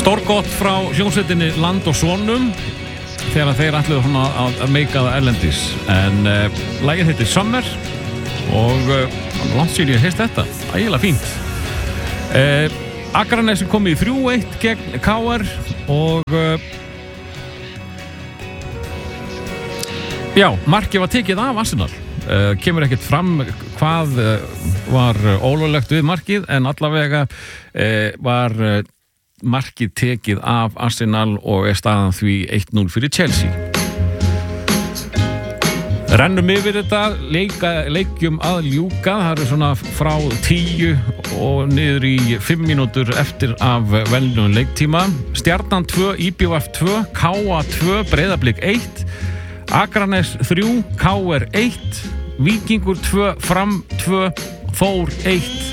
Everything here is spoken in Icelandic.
Stórgott frá hljómsveitinni Land og Sonum þegar þeir ætluðu svona að meika það erlendis en lagið heitir Summer og langt síðan ég heist þetta ægilega fínt Akranesi komið í 3-1 gegn KR og já, markið var tekið af Arsenal kemur ekkert fram hvað var ólöglegt við markið en allavega var markið tekið af Arsenal og staðan því 1-0 fyrir Chelsea. Rennum yfir þetta, leikjum að ljúka, það eru svona frá 10 og niður í 5 mínútur eftir af venjulegum leiktíma. Stjarnan 2, IBVF 2, KA 2, Breiðablik 1, Akranes 3, KR 1, Víkingur 2, Fram 2, Þór 1